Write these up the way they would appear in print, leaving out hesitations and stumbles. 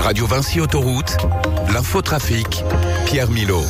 Radio Vinci Autoroute, l'infotrafic, Pierre Milot.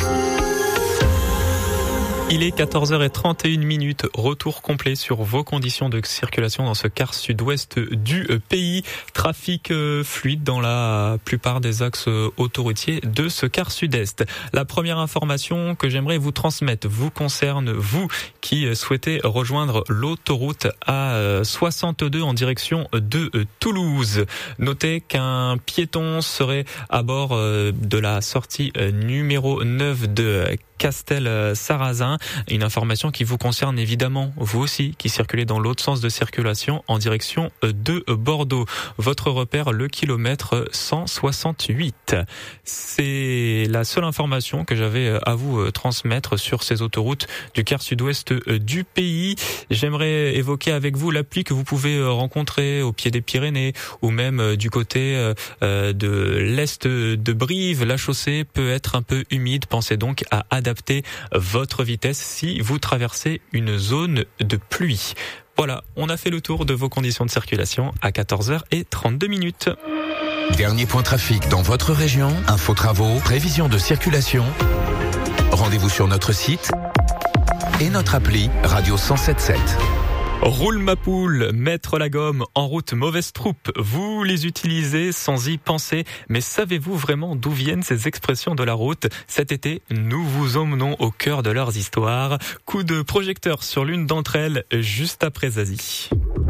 Il est 14h31. Retour complet sur vos conditions de circulation dans ce quart sud-ouest du pays. Trafic fluide dans la plupart des axes autoroutiers de ce quart sud-est. La première information que j'aimerais vous transmettre vous concerne, vous qui souhaitez rejoindre l'autoroute A62 en direction de Toulouse. Notez qu'un piéton serait à bord de la sortie numéro 9 de Castel-Sarrazin. Une information qui vous concerne évidemment, vous aussi, qui circulez dans l'autre sens de circulation en direction de Bordeaux. Votre repère, le kilomètre 168. C'est la seule information que j'avais à vous transmettre sur ces autoroutes du quart sud-ouest du pays. J'aimerais évoquer avec vous la pluie que vous pouvez rencontrer au pied des Pyrénées ou même du côté de l'est de Brive. La chaussée peut être un peu humide. Pensez donc à adapter votre vitesse si vous traversez une zone de pluie. Voilà, on a fait le tour de vos conditions de circulation à 14h32. Dernier point trafic dans votre région, info travaux, prévision de circulation. Rendez-vous sur notre site et notre appli Radio 107.7. Roule ma poule, mettre la gomme, en route mauvaise troupe. Vous les utilisez sans y penser, mais savez-vous vraiment d'où viennent ces expressions de la route ? Cet été, nous vous emmenons au cœur de leurs histoires. Coup de projecteur sur l'une d'entre elles, juste après Zazie.